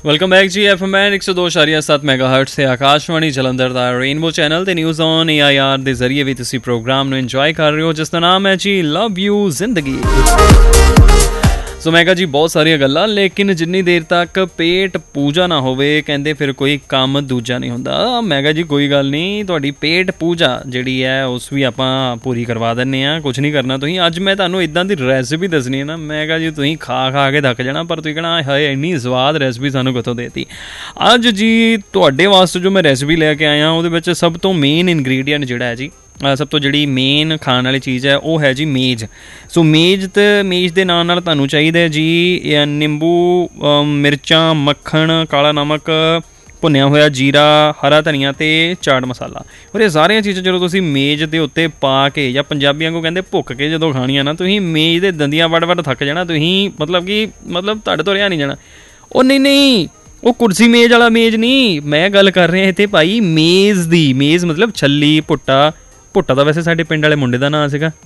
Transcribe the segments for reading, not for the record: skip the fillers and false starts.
Welcome back जी। FM 102.7 ਮੈਗਾਹਰਟਜ਼ ਤੇ ਆਕਾਸ਼ਵਾਣੀ ਜਲੰਧਰ ਦਾ rainbow channel ਤੇ news on AIR ਦੇ ਜ਼ਰੀਏ ਵੀ ਤੁਸੀਂ ਪ੍ਰੋਗਰਾਮ ਨੂੰ ਇੰਜੋਏ ਕਰ ਰਹੇ ਹੋ, ਜਿਸ ਦਾ ਨਾਮ ਹੈ ਜੀ ਲਵ ਯੂ ਜ਼ਿੰਦਗੀ। ਸੋ ਮੈਂ ਕਿਹਾ ਜੀ ਬਹੁਤ ਸਾਰੀਆਂ ਗੱਲਾਂ, ਲੇਕਿਨ ਜਿੰਨੀ ਦੇਰ ਤੱਕ ਪੇਟ ਪੂਜਾ ਨਾ ਹੋਵੇ ਕਹਿੰਦੇ ਫਿਰ ਕੋਈ ਕੰਮ ਦੂਜਾ ਨਹੀਂ ਹੁੰਦਾ। ਮੈਂ ਕਿਹਾ ਜੀ ਕੋਈ ਗੱਲ ਨਹੀਂ, ਤੁਹਾਡੀ ਪੇਟ ਪੂਜਾ ਜਿਹੜੀ ਹੈ ਉਸ ਵੀ ਆਪਾਂ ਪੂਰੀ ਕਰਵਾ ਦਿੰਦੇ ਹਾਂ। ਕੁਛ ਨਹੀਂ ਕਰਨਾ ਤੁਸੀਂ। ਅੱਜ ਮੈਂ ਤੁਹਾਨੂੰ ਇੱਦਾਂ ਦੀ ਰੈਸਿਪੀ ਦੱਸਣੀ ਹੈ ਨਾ, ਮੈਂ ਕਿਹਾ ਜੀ ਤੁਸੀਂ ਖਾ ਕੇ ਥੱਕ ਜਾਣਾ, ਪਰ ਤੁਸੀਂ ਕਹਿਣਾ ਹਾਏ ਇੰਨੀ ਸਵਾਦ ਰੈਸਿਪੀ ਸਾਨੂੰ ਕਿੱਥੋਂ ਦੇਤੀ। ਅੱਜ ਜੀ ਤੁਹਾਡੇ ਵਾਸਤੇ ਜੋ ਮੈਂ ਰੈਸਿਪੀ ਲੈ ਕੇ ਆਇਆ ਉਹਦੇ ਵਿੱਚ ਸਭ ਤੋਂ ਮੇਨ ਇਨਗਰੀਡੀਐਂਟ ਜਿਹੜਾ ਹੈ ਜੀ, ਸਭ ਤੋਂ ਜਿਹੜੀ ਮੇਨ ਖਾਣ ਵਾਲੀ ਚੀਜ਼ ਹੈ ਉਹ ਹੈ ਜੀ ਮੇਜ਼। ਸੋ ਮੇਜ਼ ਦੇ ਨਾਲ ਤੁਹਾਨੂੰ ਚਾਹੀਦਾ ਜੀ ਨਿੰਬੂ, ਮਿਰਚਾਂ, ਮੱਖਣ, ਕਾਲਾ ਨਮਕ, ਭੁੰਨਿਆ ਹੋਇਆ ਜੀਰਾ, ਹਰਾ ਧਨੀਆ ਅਤੇ ਚਾਟ ਮਸਾਲਾ। ਔਰ ਇਹ ਸਾਰੀਆਂ ਚੀਜ਼ਾਂ ਜਦੋਂ ਤੁਸੀਂ ਮੇਜ਼ ਦੇ ਉੱਤੇ ਪਾ ਕੇ, ਜਾਂ ਪੰਜਾਬੀਆਂ ਕੋਲ ਕਹਿੰਦੇ ਭੁੱਕ ਕੇ ਜਦੋਂ ਖਾਣੀਆਂ ਨਾ, ਤੁਸੀਂ ਮੇਜ਼ ਦੇ ਦੰਦੀਆਂ ਵੱਢ ਥੱਕ ਜਾਣਾ ਤੁਸੀਂ। ਮਤਲਬ ਤੁਹਾਡੇ ਤੋਂ ਰਿਹਾ ਨਹੀਂ ਜਾਣਾ। ਉਹ ਨਹੀਂ, ਉਹ ਕੁਰਸੀ ਮੇਜ਼ ਵਾਲਾ ਮੇਜ਼ ਨਹੀਂ, ਮੈਂ ਗੱਲ ਕਰ ਰਿਹਾ ਇੱਥੇ ਭਾਈ ਮੇਜ਼ ਦੀ। ਮੇਜ਼ ਮਤਲਬ ਛੱਲੀ, ਭੁੱਟਾ ਤਾਂ ਵੈਸੇ ਸਾਡੇ ਪਿੰਡ ਵਾਲੇ ਮੁੰਡੇ ਦਾ ਨਾਂ ਸੀਗਾ।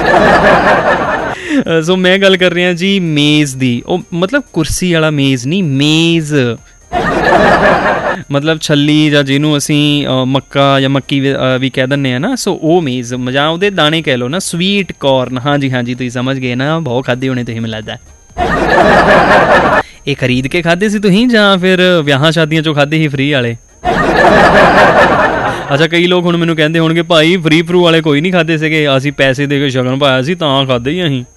ਸੋ ਮੈਂ ਗੱਲ ਕਰ ਰਿਹਾ ਜੀ ਮੇਜ਼ ਦੀ। ਉਹ ਮਤਲਬ ਕੁਰਸੀ ਵਾਲਾ ਮੇਜ਼ ਨਹੀਂ, ਮੇਜ਼ ਮਤਲਬ ਛੱਲੀ, ਜਾਂ ਜਿਹਨੂੰ ਅਸੀਂ ਮੱਕਾ ਜਾਂ ਮੱਕੀ ਵੀ ਕਹਿ ਦਿੰਦੇ ਹਾਂ ਨਾ, ਸੋ ਉਹ ਮੇਜ਼, ਜਾਂ ਉਹਦੇ ਦਾਣੇ ਕਹਿ ਲਓ ਨਾ, ਸਵੀਟ ਕੋਰਨ। ਹਾਂਜੀ ਤੁਸੀਂ ਸਮਝ ਗਏ ਨਾ, ਬਹੁਤ ਖਾਧੇ ਹੋਣੇ ਤੁਸੀਂ, ਮੈਨੂੰ ਲੱਗਦਾ। ਇਹ ਖਰੀਦ ਕੇ ਖਾਧੇ ਸੀ ਤੁਸੀਂ, ਜਾਂ ਫਿਰ ਵਿਆਹਾਂ ਸ਼ਾਦੀਆਂ 'ਚੋਂ ਖਾਧੇ ਸੀ ਫ੍ਰੀ ਵਾਲੇ? ਅੱਛਾ, ਕਈ ਲੋਕ ਹੁਣ ਮੈਨੂੰ ਕਹਿੰਦੇ ਹੋਣਗੇ ਭਾਈ ਫ੍ਰੀ ਫਰੂ ਵਾਲੇ ਕੋਈ ਨਹੀਂ ਖਾਧੇ ਸੀਗੇ, ਅਸੀਂ ਪੈਸੇ ਦੇ ਕੇ ਸ਼ਗਨ ਪਾਇਆ ਸੀ ਤਾਂ ਖਾਧੇ ਹੀ ਅਸੀਂ।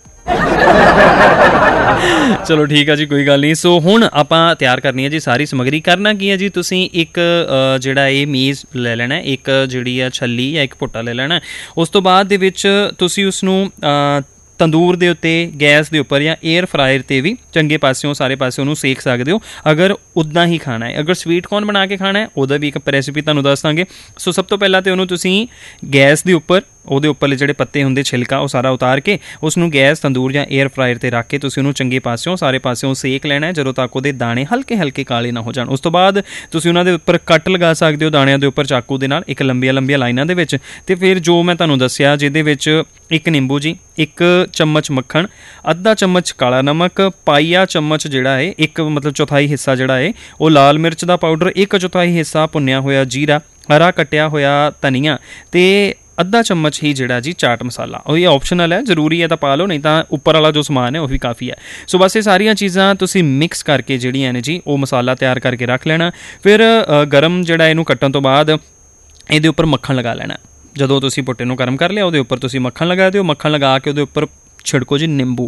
ਚਲੋ ਠੀਕ ਆ ਜੀ, ਕੋਈ ਗੱਲ ਨਹੀਂ। ਸੋ ਹੁਣ ਆਪਾਂ ਤਿਆਰ ਕਰਨੀ ਹੈ ਜੀ ਸਾਰੀ ਸਮੱਗਰੀ। ਕਰਨਾ ਕੀ ਹੈ ਜੀ, ਤੁਸੀਂ ਇੱਕ ਜਿਹੜਾ ਇਹ ਮੇਜ਼ ਲੈ ਲੈਣਾ, ਇੱਕ ਜਿਹੜੀ ਆ ਛੱਲੀ ਜਾਂ ਇੱਕ ਭੁੱਟਾ ਲੈ ਲੈਣਾ। ਉਸ ਤੋਂ ਬਾਅਦ ਦੇ ਵਿੱਚ ਤੁਸੀਂ ਉਸਨੂੰ ਤੰਦੂਰ ਦੇ ਉੱਤੇ, ਗੈਸ ਦੇ ਉੱਪਰ ਜਾਂ ਏਅਰ ਫਰਾਇਰ 'ਤੇ ਵੀ ਚੰਗੇ ਪਾਸਿਓਂ ਸਾਰੇ ਪਾਸੇ ਉਹਨੂੰ ਸੇਕ ਸਕਦੇ ਹੋ, ਅਗਰ ਉੱਦਾਂ ਹੀ ਖਾਣਾ ਹੈ। ਅਗਰ ਸਵੀਟ ਕੋਰਨ ਬਣਾ ਕੇ ਖਾਣਾ ਹੈ ਉਹਦਾ ਵੀ ਇੱਕ ਰੈਸਿਪੀ ਤੁਹਾਨੂੰ ਦੱਸ ਦਾਂਗੇ। ਸੋ ਸਭ ਤੋਂ ਪਹਿਲਾਂ ਤਾਂ ਉਹਨੂੰ ਤੁਸੀਂ ਗੈਸ ਦੇ ਉੱਪਰ, ਉਹਦੇ ਉੱਪਰਲੇ ਜਿਹੜੇ ਪੱਤੇ ਹੁੰਦੇ, ਛਿਲਕਾ, ਉਹ ਸਾਰਾ ਉਤਾਰ ਕੇ ਉਸਨੂੰ ਗੈਸ, ਤੰਦੂਰ ਜਾਂ ਏਅਰ ਫਰਾਇਰ 'ਤੇ ਰੱਖ ਕੇ ਤੁਸੀਂ ਉਹਨੂੰ ਚੰਗੇ ਪਾਸਿਓਂ ਸਾਰੇ ਪਾਸਿਓਂ ਸੇਕ ਲੈਣਾ ਜਦੋਂ ਤੱਕ ਉਹਦੇ ਦਾਣੇ ਹਲਕੇ ਕਾਲੇ ਨਾ ਹੋ ਜਾਣ। ਉਸ ਤੋਂ ਬਾਅਦ ਤੁਸੀਂ ਉਹਨਾਂ ਦੇ ਉੱਪਰ ਕੱਟ ਲਗਾ ਸਕਦੇ ਹੋ, ਦਾਣਿਆਂ ਦੇ ਉੱਪਰ ਚਾਕੂ ਦੇ ਨਾਲ, ਇੱਕ ਲੰਬੀਆਂ ਲਾਈਨਾਂ ਦੇ ਵਿੱਚ। ਅਤੇ ਫਿਰ ਜੋ ਮੈਂ ਤੁਹਾਨੂੰ ਦੱਸਿਆ, ਜਿਹਦੇ ਵਿੱਚ ਇੱਕ ਨਿੰਬੂ ਜੀ, 1 ਚਮਚ ਮੱਖਣ, ਅੱਧਾ ਚਮਚ ਕਾਲਾ ਨਮਕ, ਪਾਈਆ ਚਮਚ ਜਿਹੜਾ ਹੈ, ਇੱਕ ਮਤਲਬ ਚੌਥਾਈ ਹਿੱਸਾ ਜਿਹੜਾ ਹੈ ਉਹ ਲਾਲ ਮਿਰਚ ਦਾ ਪਾਊਡਰ, 1/4 ਹਿੱਸਾ ਭੁੰਨਿਆ ਹੋਇਆ ਜੀਰਾ, ਹਰਾ ਕੱਟਿਆ ਹੋਇਆ ਧਨੀਆ, ਅਤੇ ਅੱਧਾ ਚਮਚ ਹੀ ਜਿਹੜਾ ਜੀ ਚਾਟ ਮਸਾਲਾ। ਉਹ ਇਹ ਆਪਸ਼ਨਲ ਹੈ, ਜ਼ਰੂਰੀ ਹੈ ਤਾਂ ਪਾ ਲਓ, ਨਹੀਂ ਤਾਂ ਉੱਪਰ ਵਾਲਾ ਜੋ ਸਮਾਨ ਹੈ ਉਹ ਵੀ ਕਾਫੀ ਹੈ। ਸੋ ਬਸ ਇਹ ਸਾਰੀਆਂ ਚੀਜ਼ਾਂ ਤੁਸੀਂ ਮਿਕਸ ਕਰਕੇ ਜਿਹੜੀਆਂ ਨੇ ਜੀ ਉਹ ਮਸਾਲਾ ਤਿਆਰ ਕਰਕੇ ਰੱਖ ਲੈਣਾ। ਫਿਰ ਗਰਮ ਜਿਹੜਾ ਇਹਨੂੰ ਕੱਟਣ ਤੋਂ ਬਾਅਦ ਇਹਦੇ ਉੱਪਰ ਮੱਖਣ ਲਗਾ ਲੈਣਾ। ਜਦੋਂ ਤੁਸੀਂ ਭੁੱਟੇ ਨੂੰ ਗਰਮ ਕਰ ਲਿਆ, ਉਹਦੇ ਉੱਪਰ ਤੁਸੀਂ ਮੱਖਣ ਲਗਾ ਦਿਓ। ਮੱਖਣ ਲਗਾ ਕੇ ਉਹਦੇ ਉੱਪਰ ਛਿੜਕੋ ਜੀ ਨਿੰਬੂ।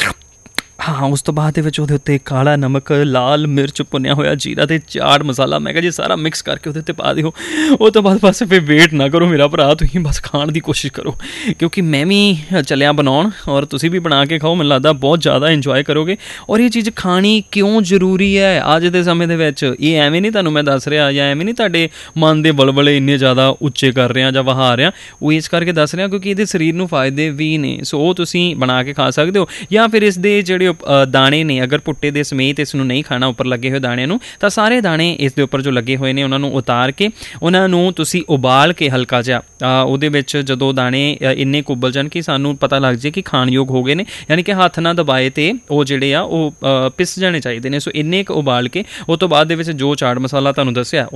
ਹਾਂ, ਉਸ ਤੋਂ ਬਾਅਦ ਦੇ ਵਿੱਚ ਉਹਦੇ ਉੱਤੇ ਕਾਲਾ ਨਮਕ, ਲਾਲ ਮਿਰਚ, ਭੁੰਨਿਆ ਹੋਇਆ ਜੀਰਾ ਅਤੇ ਚਾਟ ਮਸਾਲਾ, ਮੈਂ ਕਿਹਾ ਜੀ ਸਾਰਾ ਮਿਕਸ ਕਰਕੇ ਉਹਦੇ ਉੱਤੇ ਪਾ ਦਿਓ। ਉਹ ਤੋਂ ਬਾਅਦ ਬਸ ਫਿਰ ਵੇਟ ਨਾ ਕਰੋ ਮੇਰਾ ਭਰਾ, ਤੁਸੀਂ ਬਸ ਖਾਣ ਦੀ ਕੋਸ਼ਿਸ਼ ਕਰੋ, ਕਿਉਂਕਿ ਮੈਂ ਵੀ ਚੱਲਿਆ ਬਣਾਉਣ, ਔਰ ਤੁਸੀਂ ਵੀ ਬਣਾ ਕੇ ਖਾਓ। ਮੈਨੂੰ ਲੱਗਦਾ ਬਹੁਤ ਜ਼ਿਆਦਾ ਇੰਜੋਏ ਕਰੋਗੇ। ਔਰ ਇਹ ਚੀਜ਼ ਖਾਣੀ ਕਿਉਂ ਜ਼ਰੂਰੀ ਹੈ ਅੱਜ ਦੇ ਸਮੇਂ ਦੇ ਵਿੱਚ, ਇਹ ਐਵੇਂ ਨਹੀਂ ਤੁਹਾਨੂੰ ਮੈਂ ਦੱਸ ਰਿਹਾ, ਜਾਂ ਐਵੇਂ ਨਹੀਂ ਤੁਹਾਡੇ ਮਨ ਦੇ ਬਲਬਲੇ ਇੰਨੇ ਜ਼ਿਆਦਾ ਉੱਚੇ ਕਰ ਰਿਹਾ ਜਾਂ ਵਹਾ ਰਿਹਾ, ਉਹ ਇਸ ਕਰਕੇ ਦੱਸ ਰਿਹਾ ਕਿਉਂਕਿ ਇਹਦੇ ਸਰੀਰ ਨੂੰ ਫਾਇਦੇ ਵੀ ਨੇ। ਸੋ ਉਹ ਤੁਸੀਂ ਬਣਾ ਕੇ ਖਾ ਸਕਦੇ ਹੋ। ਜਾਂ ਫਿਰ ਇਸ ਦੇ ਜਿਹੜੇ ਦਾਣੇ ਨੇ, ਅਗਰ ਭੁੱਟੇ ਦੇ ਸਮੇਤ ਇਸ ਨੂੰ ਨਹੀਂ ਖਾਣਾ, ਉੱਪਰ ਲੱਗੇ ਹੋਏ ਦਾਣਿਆਂ ਨੂੰ, ਤਾਂ ਸਾਰੇ ਦਾਣੇ ਇਸ ਦੇ ਉੱਪਰ ਜੋ ਲੱਗੇ ਹੋਏ ਨੇ ਉਹਨਾਂ ਨੂੰ ਉਤਾਰ ਕੇ ਉਹਨਾਂ ਨੂੰ ਤੁਸੀਂ ਉਬਾਲ ਕੇ ਹਲਕਾ ਜਿਹਾ ਉਹਦੇ ਵਿੱਚ, ਜਦੋਂ ਦਾਣੇ ਇੰਨੇ ਉਬਲ ਜਾਣ ਕਿ ਸਾਨੂੰ ਪਤਾ ਲੱਗ ਜਾਏ ਕਿ ਖਾਣਯੋਗ ਹੋ ਗਏ ਨੇ, ਯਾਨੀ ਕਿ ਹੱਥ ਨਾਲ ਦਬਾਏ ਤੇ ਉਹ ਜਿਹੜੇ ਆ ਉਹ ਪਿਸ ਜਾਣੇ ਚਾਹੀਦੇ ਨੇ। ਸੋ ਇੰਨੇ ਕੁ ਉਬਾਲ ਕੇ ਉਹ ਤੋਂ ਬਾਅਦ ਦੇ ਵਿੱਚ ਜੋ ਚਾਟ ਮਸਾਲਾ ਤੁਹਾਨੂੰ ਦੱਸਿਆ